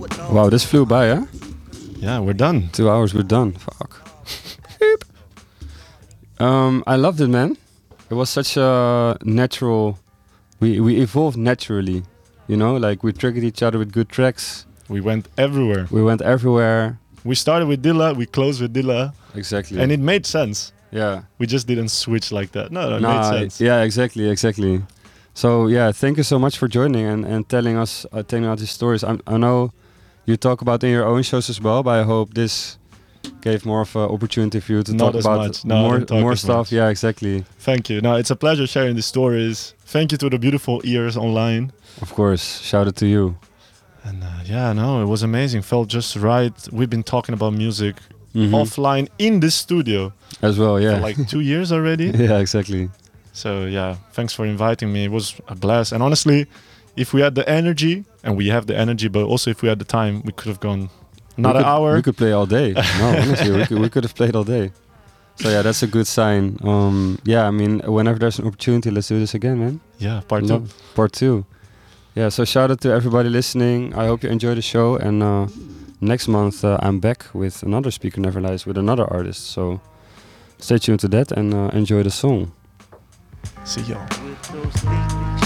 Wow, this flew by, huh? Yeah, we're done. 2 hours, we're done. Fuck. I loved it, man. It was such a natural. We evolved naturally, you know. Like we triggered each other with good tracks. We went everywhere. We went everywhere. We started with Dilla, we closed with Dilla. Exactly. And it made sense. Yeah. We just didn't switch like that. No, it made sense. Yeah, exactly. So yeah, thank you so much for joining and telling us these stories. I know you talk about in your own shows as well, but I hope this gave more of an opportunity for you to Not talk as about much. No, I don't talk more as stuff. much. Yeah, exactly. Thank you. No, it's a pleasure sharing the stories. Thank you to the beautiful ears online. Of course, shout out to you. And it was amazing. Felt just right. We've been talking about music offline in the studio as well. Yeah, for like 2 years already. Yeah, exactly. So yeah, thanks for inviting me. It was a blast. And honestly, if we had the energy, and we have the energy, but also if we had the time, we could have gone another hour. We could play all day. No, honestly, we could have played all day. So yeah, that's a good sign. Yeah, I mean, whenever there's an opportunity, let's do this again, man. Yeah, part two. Part two. Yeah, so shout out to everybody listening. I hope you enjoy the show. And next month, I'm back with another Speaker Never Lies, with another artist. So stay tuned to that and enjoy the song. See y'all.